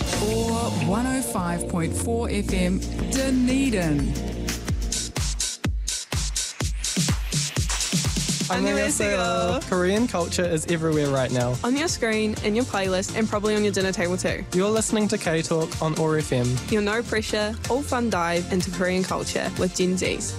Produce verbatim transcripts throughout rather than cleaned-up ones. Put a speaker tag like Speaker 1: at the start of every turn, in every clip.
Speaker 1: or one oh five point four F M Dunedin.
Speaker 2: 안녕하세요. Korean culture is everywhere right now.
Speaker 3: On your screen, in your playlist, and probably on your dinner table too.
Speaker 2: You're listening to K-Talk on O R F M.
Speaker 3: Your no pressure, all fun dive into Korean culture with Gen Zs.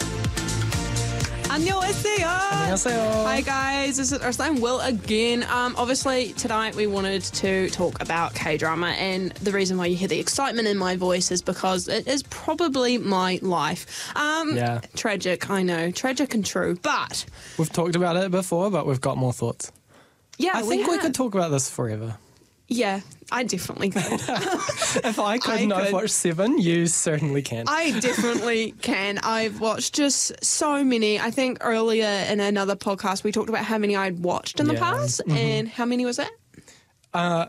Speaker 3: 안녕하세요.
Speaker 2: 안녕하세요.
Speaker 3: Hi guys, this is Ursula and Will again. Um, obviously tonight we wanted to talk about K-drama, and the reason why you hear the excitement in my voice is because it is probably my life. Um,
Speaker 2: yeah.
Speaker 3: Tragic, I know, tragic and true, but
Speaker 2: we've talked about it before, but we've got more thoughts.
Speaker 3: Yeah,
Speaker 2: I think we, we could talk about this forever.
Speaker 3: Yeah, I definitely could.
Speaker 2: If I could
Speaker 3: I
Speaker 2: and I've
Speaker 3: could.
Speaker 2: watched seven, you certainly can.
Speaker 3: I definitely can. I've watched just so many. I think earlier in another podcast we talked about how many I'd watched in the
Speaker 2: Yeah.
Speaker 3: past,
Speaker 2: Mhm.
Speaker 3: and how many was it?
Speaker 2: Uh,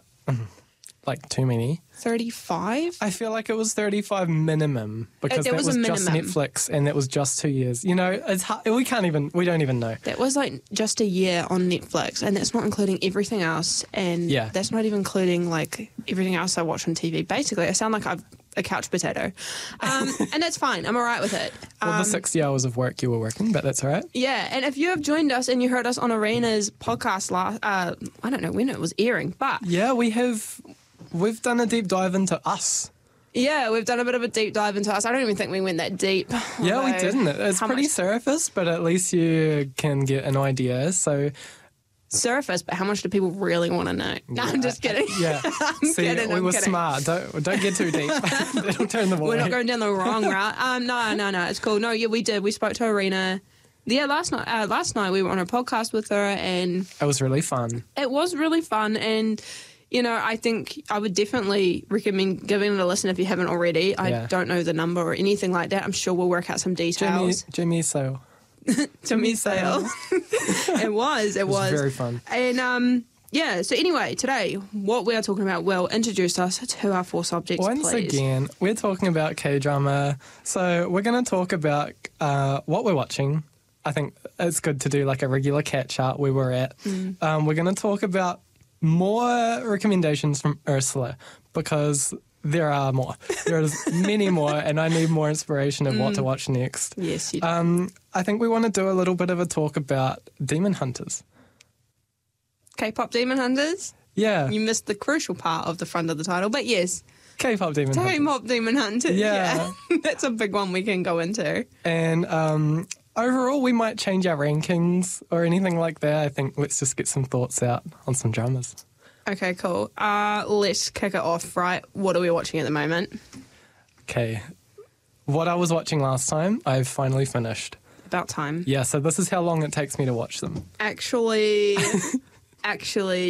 Speaker 2: like too many.
Speaker 3: thirty-five?
Speaker 2: I feel like it was thirty-five minimum because
Speaker 3: there
Speaker 2: that
Speaker 3: was
Speaker 2: was,
Speaker 3: a
Speaker 2: just
Speaker 3: minimum.
Speaker 2: Netflix and that was just two years. You know, it's hard, we can't even, we don't even know.
Speaker 3: That was like just a year on Netflix, and that's not including everything else, and
Speaker 2: Yeah.
Speaker 3: that's not even including like everything else I watch on T V. Basically, I sound like I've a couch potato, um, and that's fine. I'm all right with it.
Speaker 2: Well,
Speaker 3: Um,
Speaker 2: the sixty hours of work you were working, but that's all right.
Speaker 3: Yeah, and if you have joined us and you heard us on Arena's podcast last, uh, I don't know when it was airing, but
Speaker 2: Yeah, we have, we've done a deep dive into us.
Speaker 3: yeah, we've done a bit of a deep dive into us. I don't even think we went that deep.
Speaker 2: Yeah, we
Speaker 3: although
Speaker 2: didn't. It's
Speaker 3: how
Speaker 2: pretty
Speaker 3: much
Speaker 2: surface, but at least you can get an idea. So,
Speaker 3: surface, but how much do people really want to know? No, I'm just kidding.
Speaker 2: yeah.
Speaker 3: I'm
Speaker 2: See,
Speaker 3: kidding,
Speaker 2: we
Speaker 3: I'm
Speaker 2: were
Speaker 3: kidding.
Speaker 2: smart. Don't don't get too deep. It'll turn the
Speaker 3: We're
Speaker 2: way.
Speaker 3: not going down the wrong route. Um, no, no, no, it's cool. No, yeah, we did. We spoke to Arena. Yeah, last night. Uh, last night we were on a podcast with her, and
Speaker 2: It was really fun.
Speaker 3: it was really fun. And you know, I think I would definitely recommend giving it a listen if you haven't already. I
Speaker 2: Yeah.
Speaker 3: don't know the number or anything like that. I'm sure we'll work out some
Speaker 2: Jimmy,
Speaker 3: details.
Speaker 2: Jimmy Sale.
Speaker 3: Jimmy Sale. It was. It,
Speaker 2: It was
Speaker 3: was
Speaker 2: very fun.
Speaker 3: And um, yeah. So anyway, today what we are talking about will introduce us to our four subjects.
Speaker 2: Once
Speaker 3: please.
Speaker 2: again, we're talking about K-drama. So we're going to talk about uh, what we're watching. I think it's good to do like a regular catch-up where we're at.
Speaker 3: Mm.
Speaker 2: Um, we're going to talk about more recommendations from Ursula because there are more. There's many more, and I need more inspiration of what to watch next.
Speaker 3: Yes, you do.
Speaker 2: Um, I think we want to do a little bit of a talk about Demon Hunters.
Speaker 3: K-pop Demon Hunters.
Speaker 2: Yeah,
Speaker 3: You missed the crucial part of the front of the title, but yes,
Speaker 2: K-pop Demon Hunters.
Speaker 3: K-pop Demon Hunters.
Speaker 2: Yeah.
Speaker 3: Yeah. That's a big one we can go into.
Speaker 2: And um, overall, we might change our rankings or anything like that. I think let's just get some thoughts out on some dramas.
Speaker 3: Okay, cool. Uh, let's kick it off, right? What are we watching at the moment?
Speaker 2: Okay. What I was watching last time, I've finally finished.
Speaker 3: About time.
Speaker 2: Yeah, so this is how long it takes me to watch them.
Speaker 3: Actually, actually,